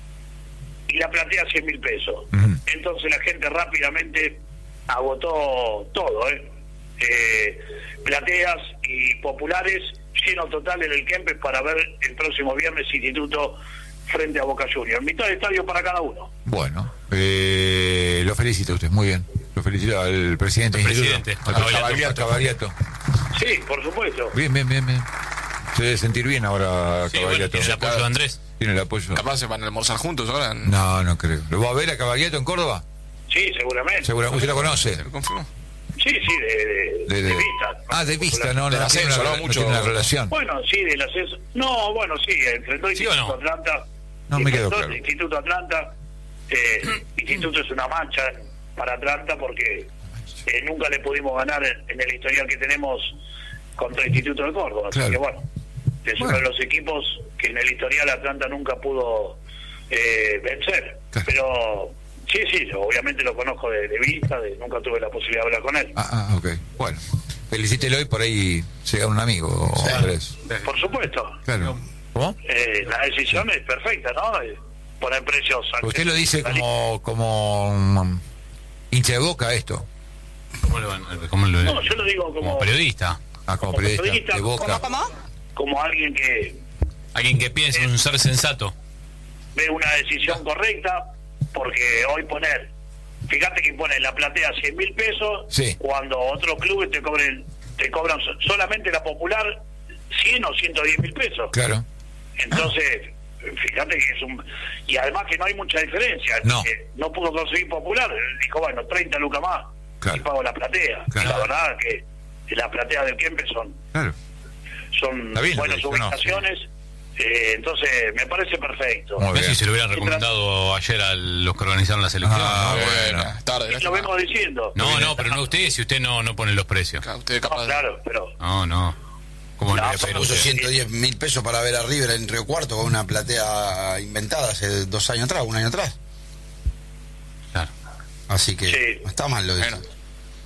Speaker 2: y la platea cien mil pesos.
Speaker 1: Ujú.
Speaker 2: Entonces la gente rápidamente agotó todo, ¿eh? Eh, plateas y populares, lleno total en el Kempes para ver el próximo viernes Instituto frente a Boca Juniors. Mitad de estadio para cada uno.
Speaker 1: Bueno, eh, lo felicito a usted, muy bien. Lo felicito al presidente.
Speaker 3: Al
Speaker 1: del instituto,
Speaker 3: presidente,
Speaker 1: al
Speaker 3: a Cavaliato.
Speaker 1: a Cavaliato.
Speaker 2: Sí, por supuesto.
Speaker 1: Bien, bien, bien, bien. Se debe sentir bien ahora,
Speaker 3: Sí, bueno,
Speaker 1: Cavaliato.
Speaker 3: tiene el apoyo de Andrés.
Speaker 1: Tiene el apoyo.
Speaker 4: Capaz se van a almorzar juntos ahora.
Speaker 1: No, no creo. ¿Lo va a ver a Cavaliato en Córdoba?
Speaker 2: Sí, seguramente.
Speaker 1: Seguro, ¿usted lo conoce?
Speaker 4: ¿Se lo confirmó?
Speaker 2: Sí, Sí, sí, de, de,
Speaker 1: De- de-
Speaker 2: de vista.
Speaker 1: Ah, de vista, no, no,
Speaker 4: Del
Speaker 1: no tiene
Speaker 4: ascenso,
Speaker 1: una,
Speaker 4: ¿no?
Speaker 1: no
Speaker 4: Mucho-
Speaker 1: tiene una relación.
Speaker 2: Bueno, sí, del ascenso. No, bueno, sí, enfrentó
Speaker 3: ¿Sí o
Speaker 2: Instituto
Speaker 3: no?
Speaker 2: Atlanta.
Speaker 1: No me quedó
Speaker 2: enfrentó
Speaker 1: claro.
Speaker 2: Instituto Atlanta. Eh, Instituto es una mancha para Atlanta porque eh, nunca le pudimos ganar en, en el historial que tenemos contra el Instituto de Córdoba.
Speaker 1: Claro.
Speaker 2: Así que bueno, es uno de los equipos que en el historial Atlanta nunca pudo eh, vencer.
Speaker 1: Claro.
Speaker 2: Pero sí, sí, yo obviamente lo conozco de, de vista, de, nunca tuve la posibilidad de hablar con él.
Speaker 1: Ah, ah, ok. Bueno, felicítelo y por ahí llega un amigo,
Speaker 5: Sí.
Speaker 1: Andrés.
Speaker 2: Por supuesto.
Speaker 1: Claro. ¿Cómo?
Speaker 2: Eh, la decisión es perfecta, ¿no? Eh, poner precios. al-
Speaker 1: Usted lo dice
Speaker 2: la
Speaker 1: como, como um, hincha de Boca esto.
Speaker 3: ¿Cómo lo, cómo lo-
Speaker 2: No, yo lo digo como,
Speaker 3: como periodista?
Speaker 1: Ah, como
Speaker 2: Como
Speaker 1: periodista
Speaker 2: periodista,
Speaker 1: de Boca.
Speaker 2: como alguien que
Speaker 3: Alguien que piense, un ser sensato.
Speaker 2: ve una decisión correcta, porque hoy poner, fíjate que ponen la platea cien mil pesos,
Speaker 1: Sí.
Speaker 2: cuando otros clubes te cobren, te cobran so- solamente la popular cien o ciento diez mil pesos.
Speaker 1: Claro.
Speaker 2: Entonces, fíjate que es un... Y además que no hay mucha diferencia.
Speaker 1: No.
Speaker 2: Eh, no pudo conseguir popular. Él dijo, bueno, treinta lucas más
Speaker 1: Claro.
Speaker 2: y pago la platea.
Speaker 1: Claro.
Speaker 2: Y la verdad que las plateas del Kempe son,
Speaker 1: Claro.
Speaker 2: son
Speaker 1: Está bien lo que
Speaker 2: buenas
Speaker 1: dice, ¿no?
Speaker 2: ubicaciones. Eh, entonces, me parece perfecto.
Speaker 1: Muy
Speaker 3: No sé
Speaker 1: bien.
Speaker 3: si se lo hubieran recomendado ayer a los que organizaron la selección.
Speaker 1: Ah,
Speaker 3: ¿no?
Speaker 1: bueno.
Speaker 4: Bueno, tarde.
Speaker 2: Y
Speaker 4: ¿no?
Speaker 2: lo vengo diciendo.
Speaker 3: No, no, pero no usted, si usted no, no pone los precios.
Speaker 4: Claro, Usted
Speaker 2: No,
Speaker 4: capaz de-
Speaker 2: claro, pero...
Speaker 3: No, no. ¿Cómo le
Speaker 2: No,
Speaker 3: voy a pedir a
Speaker 5: Puso
Speaker 3: usted?
Speaker 5: ciento diez mil pesos para ver a River en Río Cuarto con una platea inventada hace dos años atrás, un año atrás.
Speaker 3: Claro.
Speaker 5: Así que
Speaker 2: Sí.
Speaker 5: no está mal lo de
Speaker 4: Bueno.
Speaker 5: eso.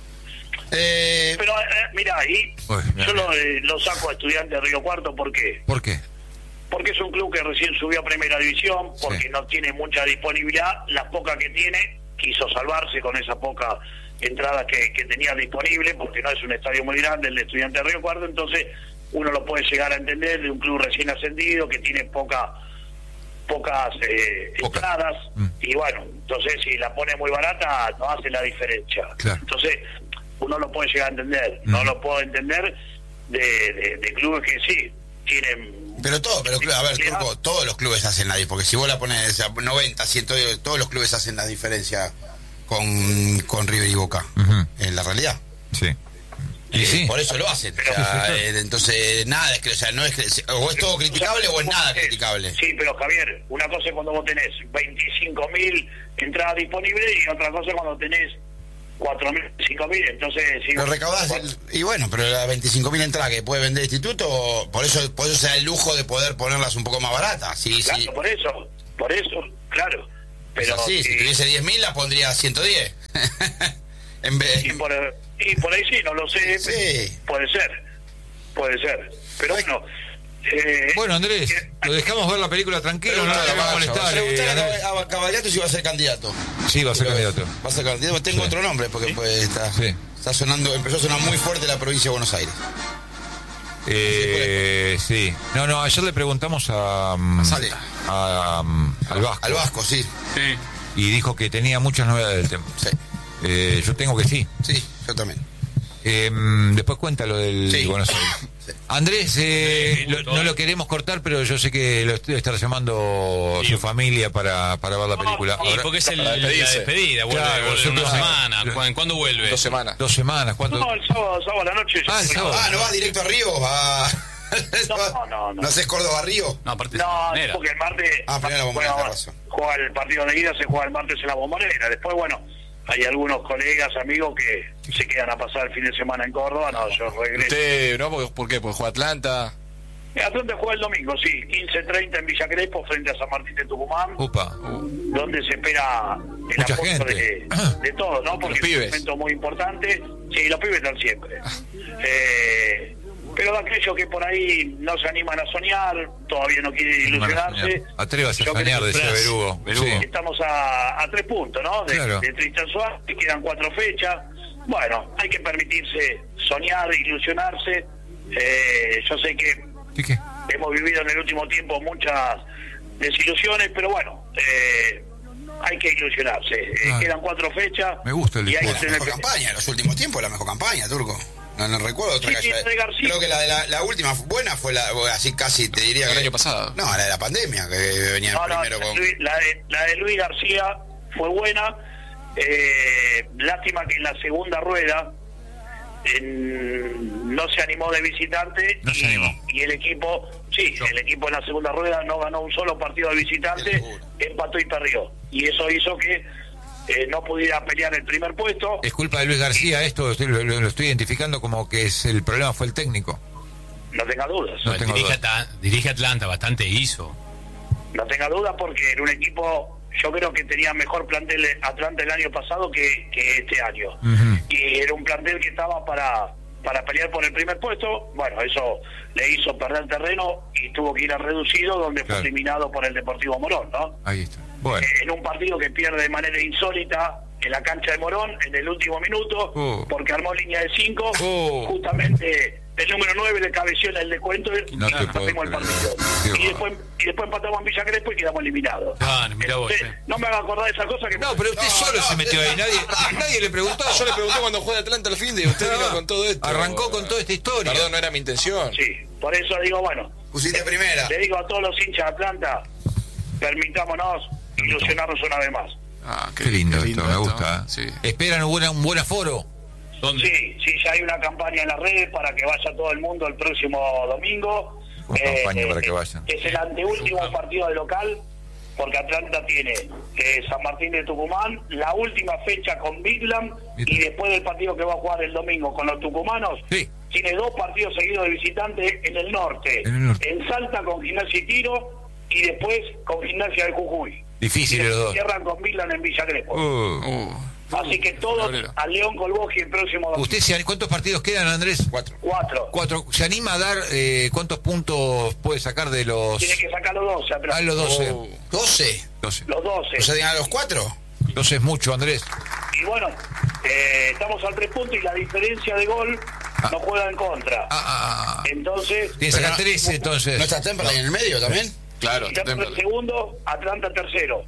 Speaker 5: Eh,
Speaker 2: Pero, eh, mira, ahí
Speaker 1: Uy, mira,
Speaker 2: yo
Speaker 1: mira.
Speaker 2: lo, eh, lo saco a Estudiantes de Río Cuarto, ¿por qué?
Speaker 1: ¿Por qué?
Speaker 2: Porque es un club que recién subió a Primera División, porque
Speaker 1: Sí.
Speaker 2: no tiene mucha disponibilidad. La poca que tiene, quiso salvarse con esa poca entrada que, que tenía disponible, porque no es un estadio muy grande el de Estudiantes de Río Cuarto, entonces uno lo puede llegar a entender de un club recién ascendido que tiene poca pocas eh,
Speaker 1: Poca.
Speaker 2: entradas,
Speaker 1: Mm.
Speaker 2: y bueno, entonces si la pone muy barata no hace la diferencia.
Speaker 1: Claro.
Speaker 2: Entonces uno lo puede llegar a entender, no
Speaker 1: Mm.
Speaker 2: lo puedo entender de, de, de clubes que sí tienen...
Speaker 5: pero todo, pero a ver,
Speaker 2: Sí,
Speaker 5: Turco, todos los clubes hacen la diferencia, porque si vos la pones a noventa, cien, todos los clubes hacen la diferencia con, con River y Boca,
Speaker 1: Ujú.
Speaker 5: en la realidad.
Speaker 1: Sí. Y
Speaker 5: Eh,
Speaker 1: sí.
Speaker 5: Por eso lo hacen. O
Speaker 2: Pero-
Speaker 5: sea,
Speaker 1: Sí, sí,
Speaker 5: eh, entonces, nada, es que, o sea, no es que, o es todo criticable o es nada criticable.
Speaker 2: Sí, pero Javier, una cosa es cuando vos tenés veinticinco mil entradas disponibles y otra cosa es cuando tenés cuatro mil, cinco mil, entonces... Si
Speaker 5: Pero recaudás, el- y bueno, pero las veinticinco mil entradas que puede vender el instituto, por eso por eso se da el lujo de poder ponerlas un poco más baratas. Sí,
Speaker 2: Claro,
Speaker 5: sí.
Speaker 2: por eso, por eso, claro. Pero
Speaker 5: Pero sí, si
Speaker 2: si-
Speaker 5: tuviese diez mil la pondría a ciento diez. En vez.
Speaker 2: y, por, y por ahí sí, no lo sé,
Speaker 5: Sí.
Speaker 2: puede ser, puede ser. Pero bueno... eh,
Speaker 1: Bueno, Andrés,
Speaker 2: eh,
Speaker 1: lo dejamos ver la película tranquilo, no
Speaker 5: Preguntale
Speaker 1: le vamos a
Speaker 5: a
Speaker 1: molestar. eh,
Speaker 5: Preguntale
Speaker 1: Andrés.
Speaker 5: a Cavaliato si va a ser candidato.
Speaker 1: Sí, va a ser candidato.
Speaker 5: Va a ser candidato. Tengo
Speaker 1: Sí.
Speaker 5: otro nombre porque pues, está,
Speaker 1: Sí.
Speaker 5: está sonando, empezó a sonar muy fuerte la provincia de Buenos Aires.
Speaker 1: Eh, sí. No, no, ayer le preguntamos a, mm,
Speaker 5: Salta.
Speaker 1: a, mm, al Vasco
Speaker 5: Al Vasco, sí.
Speaker 3: Sí.
Speaker 1: y dijo que tenía muchas novedades del tema.
Speaker 5: Sí,
Speaker 1: Eh, yo tengo que sí.
Speaker 5: sí, yo también.
Speaker 1: Eh, mm, después cuenta lo del
Speaker 5: Sí.
Speaker 1: Buenos Aires.
Speaker 5: Sí.
Speaker 1: Andrés, eh, lo- no lo queremos cortar, pero yo sé que lo debe estar llamando
Speaker 3: Sí.
Speaker 1: su familia para, para ver la película.
Speaker 2: No,
Speaker 3: Y
Speaker 1: Ahora-
Speaker 3: porque es el,
Speaker 4: Para
Speaker 3: la
Speaker 4: despedirse.
Speaker 3: despedida, vuelve,
Speaker 1: Claro,
Speaker 3: vuelve en una
Speaker 1: nosotros-
Speaker 3: semana. ¿Cuándo, ¿cuándo vuelve?
Speaker 4: Dos semanas.
Speaker 1: Dos semanas, ¿cuánto?
Speaker 2: no, el sábado, sábado a la noche...
Speaker 1: Ah, el sábado.
Speaker 5: Ah, ¿no vas directo a Río? A...
Speaker 2: No, no, no.
Speaker 5: ¿No sé Córdoba a Río?
Speaker 3: No, aparte de
Speaker 2: No,
Speaker 3: esa manera.
Speaker 2: porque el martes
Speaker 5: Ah, primero la Bombonera,
Speaker 2: juega,
Speaker 5: tenés razón.
Speaker 2: juega el partido de ida, se juega el martes en la Bombonera. Después, bueno, hay algunos colegas, amigos que se quedan a pasar el fin de semana en Córdoba. No, yo regreso.
Speaker 4: Usted, ¿no? ¿Por, por qué? Porque juega Atlanta.
Speaker 2: Atlanta juega el domingo, sí, quince treinta en Villa Crespo frente a San Martín de Tucumán,
Speaker 1: Upa.
Speaker 2: donde se espera el
Speaker 1: Mucha
Speaker 2: apoyo
Speaker 1: gente.
Speaker 2: de, de todos, ¿no? Porque
Speaker 4: Los
Speaker 2: es un
Speaker 4: pibes.
Speaker 2: momento muy importante. Sí, los pibes están siempre. Eh, pero aquellos que por ahí no se animan a soñar, todavía no quieren ilusionarse.
Speaker 1: Atrévase a
Speaker 2: yo
Speaker 1: soñar,
Speaker 2: creo que
Speaker 1: decía Berugo.
Speaker 3: Berugo.
Speaker 1: Sí.
Speaker 2: estamos a, a tres puntos, ¿no? De,
Speaker 1: Claro.
Speaker 2: de Tristan Suárez, que quedan cuatro fechas. Bueno, hay que permitirse soñar, ilusionarse. Eh, yo sé que
Speaker 1: ¿Qué, qué?
Speaker 2: hemos vivido en el último tiempo muchas desilusiones, pero bueno, eh, hay que ilusionarse. Eh,
Speaker 1: Ah.
Speaker 2: quedan cuatro fechas.
Speaker 1: Me gusta el
Speaker 2: y hay que
Speaker 1: discurso.
Speaker 5: La
Speaker 2: tener
Speaker 5: mejor
Speaker 2: que-
Speaker 5: campaña, en los últimos tiempos la mejor campaña, Turco. No, no recuerdo otra
Speaker 2: Sí,
Speaker 5: que
Speaker 2: sí,
Speaker 5: haya-
Speaker 2: de García.
Speaker 5: Creo que la de la, la última buena fue la, así casi te diría
Speaker 4: El
Speaker 5: que
Speaker 4: año pasado.
Speaker 5: No, la de la pandemia, que venía
Speaker 2: No, no,
Speaker 5: primero
Speaker 2: la,
Speaker 5: con.
Speaker 2: Luis- la de, la de Luis García fue buena. Eh, lástima que en la segunda rueda en, no se animó de visitante
Speaker 1: No
Speaker 2: y,
Speaker 1: se animó.
Speaker 2: y el equipo, sí, el equipo en la segunda rueda no ganó un solo partido de visitante, empató y perdió. Y eso hizo que eh, no pudiera pelear el primer puesto.
Speaker 1: Es culpa de Luis García esto, estoy- lo, lo estoy identificando como que es el problema fue el técnico.
Speaker 2: No tenga dudas.
Speaker 1: No tengo
Speaker 3: dirige,
Speaker 1: duda.
Speaker 3: Ata- dirige Atlanta, bastante hizo.
Speaker 2: No tenga dudas porque era un equipo, yo creo que tenía mejor plantel Atlanta el año pasado que, que este año.
Speaker 1: Ujú.
Speaker 2: Y era un plantel que estaba para para pelear por el primer puesto. Bueno, eso le hizo perder terreno y tuvo que ir a reducido, donde
Speaker 1: Claro.
Speaker 2: fue eliminado por el Deportivo Morón, ¿no?
Speaker 1: Ahí está. Bueno,
Speaker 2: Eh, en un partido que pierde de manera insólita en la cancha de Morón en el último minuto,
Speaker 1: Oh.
Speaker 2: porque armó línea de cinco,
Speaker 1: Oh.
Speaker 2: justamente el número nueve le cabeció en el descuento y
Speaker 1: No te puedo
Speaker 2: perdimos el
Speaker 1: creer.
Speaker 2: partido.
Speaker 1: Qué
Speaker 2: Y
Speaker 1: horror.
Speaker 2: después, y después empatamos en Villa Crespo y quedamos eliminados.
Speaker 3: Ah, mirá vos,
Speaker 2: Entonces,
Speaker 3: eh.
Speaker 2: no me haga acordar de esa cosa que...
Speaker 1: no, pero usted solo se metió ahí, nadie, nadie le preguntó.
Speaker 4: Yo le pregunté cuando juega Atlanta al fin de usted
Speaker 1: Ah,
Speaker 4: vino con todo esto.
Speaker 1: arrancó con toda esta historia.
Speaker 4: Perdón, no era mi intención.
Speaker 2: Sí, por eso digo, bueno,
Speaker 5: Pusiste primera.
Speaker 2: le digo a todos los hinchas de Atlanta, permitámonos ilusionarnos una vez más.
Speaker 4: Ah,
Speaker 1: Qué lindo, esto, me
Speaker 4: esto.
Speaker 1: gusta.
Speaker 4: Sí.
Speaker 1: ¿Esperan un buen, un buen aforo?
Speaker 3: ¿Dónde?
Speaker 2: Sí, sí, ya hay una campaña en las redes para que vaya todo el mundo el próximo domingo.
Speaker 1: Una campaña para que vayan.
Speaker 2: Es el anteúltimo partido de local, porque Atlanta tiene eh, San Martín de Tucumán, la última fecha con Midland, y después del partido que va a jugar el domingo con los tucumanos,
Speaker 1: Sí.
Speaker 2: tiene dos partidos seguidos de visitante en el norte,
Speaker 1: En el norte.
Speaker 2: en Salta con Gimnasia y Tiro, y después con Gimnasia de Jujuy.
Speaker 1: Difíciles
Speaker 2: Y
Speaker 1: los dos.
Speaker 2: cierran con Midland en Villa Crespo.
Speaker 1: Uh.
Speaker 4: Uh,
Speaker 2: Así que todos
Speaker 4: Cabrera.
Speaker 2: al León Colboski el próximo domingo.
Speaker 1: ¿Usted se, cuántos partidos quedan, Andrés?
Speaker 4: cuatro.
Speaker 2: Cuatro.
Speaker 1: Cuatro. ¿Se anima a dar eh, cuántos puntos puede sacar de los...
Speaker 2: Tiene que sacar los doce atrás.
Speaker 1: Ah, los doce.
Speaker 4: Oh.
Speaker 5: doce.
Speaker 1: doce.
Speaker 2: Los doce.
Speaker 5: O sea, digan a los cuatro.
Speaker 1: doce es mucho, Andrés.
Speaker 2: Y bueno, eh, estamos al tres puntos y la diferencia de gol
Speaker 1: Ah.
Speaker 2: no juega en contra.
Speaker 1: Ah, ah, ah.
Speaker 2: Entonces,
Speaker 1: Tiene que sacar trece, entonces.
Speaker 5: ¿No está Temperley en el medio también?
Speaker 4: Claro,
Speaker 2: Temple
Speaker 4: Temperley.
Speaker 2: segundo, Atlanta tercero.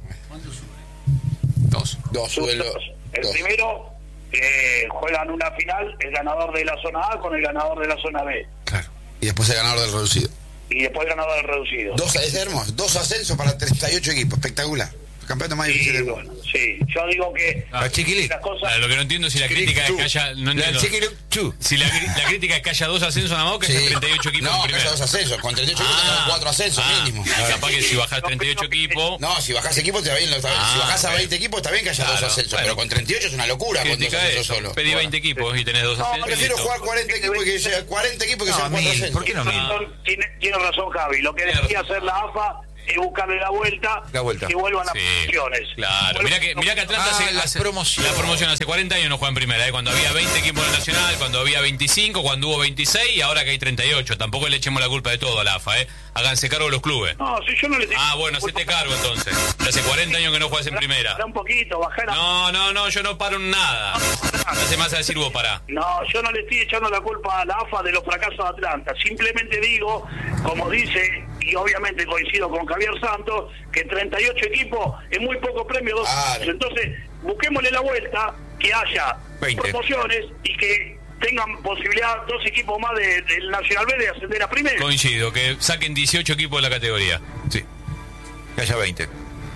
Speaker 4: Dos.
Speaker 5: Dos,
Speaker 2: Sube
Speaker 5: sube
Speaker 2: dos.
Speaker 5: los
Speaker 2: El
Speaker 5: dos.
Speaker 2: primero eh, juegan una final, el ganador de la zona A con el ganador de la zona B.
Speaker 1: Claro.
Speaker 5: Y después el ganador del reducido.
Speaker 2: Y después el ganador del reducido.
Speaker 5: Dos, es hermoso. Dos ascensos para treinta y ocho equipos. Espectacular. El campeonato más difícil
Speaker 2: Y
Speaker 5: del
Speaker 2: bueno,
Speaker 5: mundo.
Speaker 2: sí, yo digo que
Speaker 1: La chiquilí.
Speaker 2: las cosas...
Speaker 3: Ah, lo que no entiendo es si la crítica es que haya. No
Speaker 1: La
Speaker 3: entiendo.
Speaker 1: chiquilí. Chu.
Speaker 3: Si la, la crítica es que haya dos ascensos nada más o que haya
Speaker 5: Sí.
Speaker 3: treinta y ocho equipos
Speaker 5: No,
Speaker 3: en
Speaker 5: que
Speaker 3: primera.
Speaker 5: haya dos ascensos. Con treinta y ocho equipos tenemos cuatro ascensos
Speaker 3: ah,
Speaker 5: mínimo.
Speaker 3: y capaz que si bajás treinta y ocho equipos.
Speaker 5: No, si bajás equipos está bien. Está bien.
Speaker 3: Ah,
Speaker 5: si bajás a
Speaker 3: bueno.
Speaker 5: veinte equipos está bien que haya
Speaker 3: Claro,
Speaker 5: dos ascensos.
Speaker 3: bueno.
Speaker 5: Pero con treinta y ocho es una locura con dos
Speaker 3: Critica
Speaker 5: ascensos
Speaker 3: eso.
Speaker 5: solo.
Speaker 3: Pedí veinte equipos y tenés dos
Speaker 2: No,
Speaker 3: ascensos. y
Speaker 5: Prefiero
Speaker 3: listo.
Speaker 5: jugar cuarenta equipos y que sea cuarenta equipos que
Speaker 1: No,
Speaker 5: sean cuatro
Speaker 1: mil.
Speaker 5: ascensos.
Speaker 1: ¿Por qué no
Speaker 2: Tiene
Speaker 1: mil?
Speaker 2: razón, tiene, tiene razón Javi, lo que
Speaker 3: Tiene
Speaker 2: debería
Speaker 3: razón.
Speaker 2: hacer la A F A es buscarle la vuelta,
Speaker 1: La vuelta.
Speaker 2: que vuelvan a
Speaker 3: Sí,
Speaker 2: promociones.
Speaker 3: claro. Mirá que, mirá que Atlanta
Speaker 1: Ah,
Speaker 3: hace,
Speaker 1: la
Speaker 3: hace-
Speaker 1: promoción.
Speaker 3: la promoción hace cuarenta años no juega en primera, ¿eh? Cuando había veinte equipos en el Nacional, cuando había veinticinco, cuando hubo veintiséis y ahora que hay treinta y ocho. Tampoco le echemos la culpa de todo a la A F A, ¿eh? Háganse cargo los clubes.
Speaker 2: No, si yo no le
Speaker 3: Ah, bueno, hacete cargo entonces. Hace cuarenta años que no juegas en primera.
Speaker 2: Pará un poquito, bajá la...
Speaker 3: No, no, no, yo no paro en nada. No hace más a decir vos pará.
Speaker 2: No, yo no le estoy echando la culpa a la A F A de los fracasos de Atlanta. Simplemente digo, como dice, y obviamente coincido con Javier Santos, que treinta y ocho equipos es muy poco premio. Dos
Speaker 5: Claro.
Speaker 2: Entonces, busquémosle la vuelta, que haya
Speaker 1: veinte.
Speaker 2: promociones y que tengan posibilidad dos equipos más de- del Nacional B de ascender a primera.
Speaker 3: Coincido, que saquen dieciocho equipos de la categoría.
Speaker 1: Sí. Que haya veinte.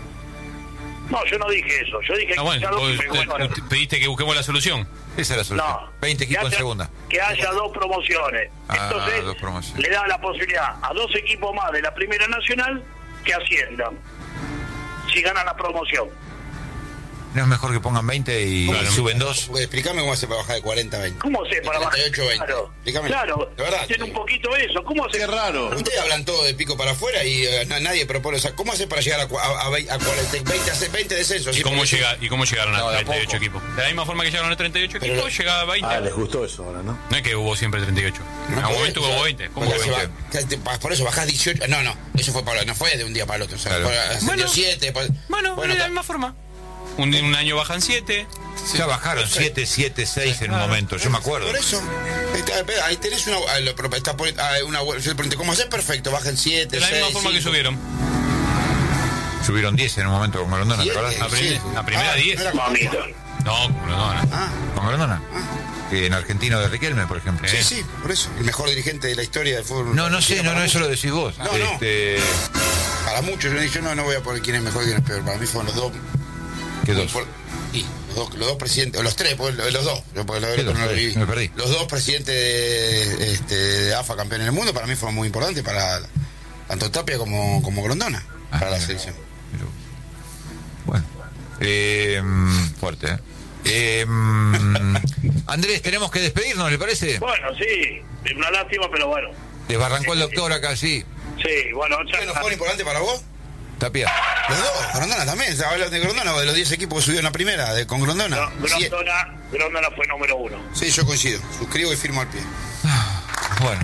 Speaker 2: No, yo no dije eso. Yo dije
Speaker 3: Ah,
Speaker 2: que
Speaker 3: bueno,
Speaker 2: haya dos
Speaker 3: vos,
Speaker 2: equipos
Speaker 3: te-
Speaker 2: menores.
Speaker 3: te- pediste que busquemos la solución.
Speaker 1: Esa es la solución.
Speaker 2: No.
Speaker 1: veinte equipos
Speaker 2: Que
Speaker 1: en
Speaker 2: haya-
Speaker 1: segunda.
Speaker 2: Que haya dos promociones.
Speaker 1: Ah,
Speaker 2: Entonces,
Speaker 1: dos promociones.
Speaker 2: le da la posibilidad a dos equipos más de la Primera Nacional que asciendan. Si ganan la promoción.
Speaker 1: ¿No es mejor que pongan veinte y
Speaker 3: Claro.
Speaker 1: suben dos?
Speaker 5: Porque explícame cómo hace para bajar de cuarenta a veinte.
Speaker 2: ¿Cómo sé para bajar?
Speaker 5: treinta y ocho veinte.
Speaker 2: Claro,
Speaker 5: Explícame.
Speaker 2: claro.
Speaker 5: De verdad,
Speaker 2: Tiene
Speaker 5: sí.
Speaker 2: un poquito eso. ¿Cómo hace?
Speaker 8: Qué raro.
Speaker 5: Ustedes hablan todo de pico para afuera y eh, na- nadie propone. O sea, ¿cómo hace para llegar a, cua- a, a veinte, a cuarenta, veinte, hace veinte descensos?
Speaker 3: ¿Y
Speaker 5: Sí,
Speaker 3: cómo,
Speaker 5: porque-
Speaker 3: llega, ¿Y cómo llegaron a
Speaker 5: No, de a
Speaker 3: treinta y ocho
Speaker 5: poco.
Speaker 3: equipos? De la misma forma que llegaron a treinta y ocho
Speaker 5: Pero-
Speaker 3: equipos, llegaba a veinte.
Speaker 8: Ah, les gustó eso ahora, ¿no?
Speaker 3: No es que hubo siempre treinta y ocho.
Speaker 5: No
Speaker 3: en algún
Speaker 5: podés,
Speaker 3: momento
Speaker 5: o sea,
Speaker 3: hubo veinte. ¿Cómo
Speaker 5: porque se
Speaker 3: veinte?
Speaker 5: va- te- te- por eso bajás dieciocho. No, no, eso fue para, no fue de un día para el otro. O sea,
Speaker 1: Claro.
Speaker 5: fue- ascendió
Speaker 3: Bueno.
Speaker 5: siete. después-
Speaker 3: Bueno, de la
Speaker 5: ta-
Speaker 3: misma forma. Un, un año bajan siete.
Speaker 1: Ya bajaron siete, siete, seis en un momento, yo me acuerdo.
Speaker 5: Por eso, está- ahí tenés una. ah, lo- pero está poni- ah, una yo le pregunté, ¿cómo hacer? Perfecto, bajen siete,
Speaker 3: De la misma
Speaker 5: seis,
Speaker 3: forma que
Speaker 5: cinco.
Speaker 3: subieron.
Speaker 1: Subieron diez en un momento con Grondona, ¿te
Speaker 5: Siete,
Speaker 1: acordás?
Speaker 3: A prim-
Speaker 5: sí.
Speaker 3: a primera
Speaker 5: Ah,
Speaker 3: diez.
Speaker 5: no era como-
Speaker 2: Mamita.
Speaker 3: No, no, no.
Speaker 5: Ah,
Speaker 1: Con Grondona. Que en Argentino de Riquelme, por ejemplo.
Speaker 5: sí, sí, por eso. El mejor dirigente de la historia del fútbol.
Speaker 1: No, no sé, no, no,
Speaker 5: para
Speaker 1: eso lo
Speaker 5: muchos.
Speaker 1: decís vos.
Speaker 5: No, no.
Speaker 1: Este,
Speaker 5: Para muchos, yo, yo no, no voy a poner quién es mejor y quién es peor. Para mí fueron los dos
Speaker 1: ¿Qué dos?
Speaker 5: Por- sí, los dos, los dos presidentes, los tres, porque los dos, porque lo-
Speaker 1: ¿Qué
Speaker 5: lo-
Speaker 1: dos?
Speaker 5: no lo viví.
Speaker 1: Me perdí.
Speaker 5: Los dos presidentes de, este, de A F A campeones del mundo, para mí fue muy importante para tanto Tapia como, como Grondona,
Speaker 1: Ah,
Speaker 5: para la
Speaker 1: mira.
Speaker 5: selección.
Speaker 1: Pero, bueno, eh, fuerte, ¿eh? Eh, Andrés, tenemos que despedirnos, ¿le parece?
Speaker 2: Bueno, sí, una lástima, pero bueno.
Speaker 1: Desbarrancó el doctor acá, sí.
Speaker 2: Sí, bueno,
Speaker 5: ¿Qué
Speaker 2: ya,
Speaker 5: nos fue importante para vos?
Speaker 1: Tapia.
Speaker 5: Los dos, Grondona también, se habla de Grondona, de los diez equipos que subió en la primera, de, con Grondona.
Speaker 2: no,
Speaker 5: Sí,
Speaker 2: Grondona, Grondona fue número uno.
Speaker 5: sí, yo coincido, suscribo y firmo al pie.
Speaker 1: Bueno,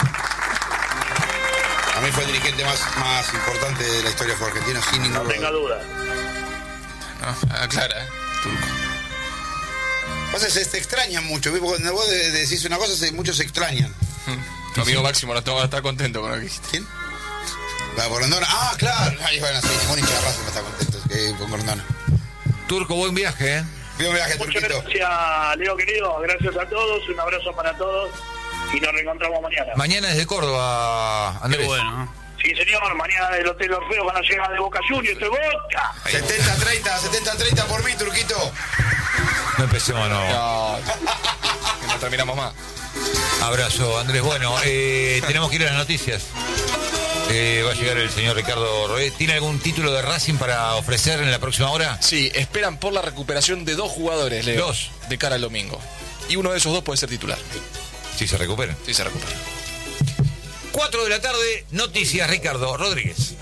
Speaker 5: A mí fue el dirigente más, más importante de la historia fue argentino, sin ningún
Speaker 2: No tenga duda.
Speaker 4: No, aclara, eh. Turco.
Speaker 5: Pasa que se te extrañan mucho, ¿viste? Cuando vos de- decís una cosa, se- muchos se extrañan.
Speaker 4: Tu amigo Máximo no está, está contento con lo que dijiste.
Speaker 5: ¿Quién? La Grondona. Ah, claro. Ay, bueno, sí, ningún hincha de Racing no está contento que, con Grondona.
Speaker 1: Turco, buen viaje, ¿eh?
Speaker 5: Bien viaje,
Speaker 2: Muchas
Speaker 5: Turquito.
Speaker 2: gracias, Leo querido. Gracias a todos. Un abrazo para todos. Y nos reencontramos mañana.
Speaker 1: Mañana desde Córdoba,
Speaker 6: Qué
Speaker 1: Andrés.
Speaker 6: bueno.
Speaker 2: Sí, señor. Mañana del Hotel Orfeo van a llegar de Boca Juniors. ¡Estoy Boca!
Speaker 5: setenta treinta, setenta treinta por mí, Turquito.
Speaker 1: No empecemos, no.
Speaker 4: No, que no terminamos más.
Speaker 1: Abrazo, Andrés. Bueno, eh, tenemos que ir a las noticias. Eh, va a llegar el señor Ricardo Roé. ¿Tiene algún título de Racing para ofrecer en la próxima hora?
Speaker 4: Sí, esperan por la recuperación de dos jugadores, Leo.
Speaker 1: Dos.
Speaker 4: De cara al domingo. Y uno de esos dos puede ser titular.
Speaker 1: Si se recupera.
Speaker 4: Sí, se recupera.
Speaker 1: cuatro de la tarde, noticias, Ricardo Rodríguez.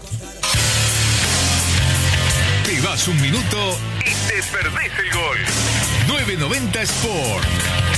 Speaker 8: Te vas un minuto y te perdés el gol. nueve noventa Sport.